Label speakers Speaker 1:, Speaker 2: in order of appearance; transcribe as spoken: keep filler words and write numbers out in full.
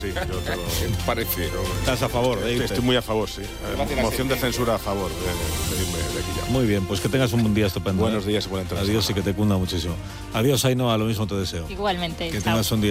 Speaker 1: Sí, yo te lo...
Speaker 2: ¿Qué te parece?
Speaker 3: ¿Estás a favor de irte?
Speaker 1: Estoy muy a favor, sí. Eh, moción de censura a favor de, de irme de aquí ya.
Speaker 3: Muy bien, pues que tengas un buen día estupendo.
Speaker 1: Buenos
Speaker 3: ¿eh?
Speaker 1: días y buena entrada.
Speaker 3: Adiós y que te cunda muchísimo. Adiós, Ainhoa, lo mismo te deseo.
Speaker 4: Igualmente.
Speaker 3: Que
Speaker 4: chao.
Speaker 3: tengas un día